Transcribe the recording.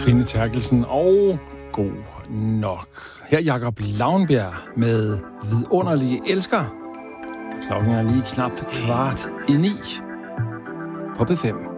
Trine Terkelsen og god nok. Her Jakob Lauenbjerg med Vidunderlige Elsker. Klokken er lige knap 8:15 på B5.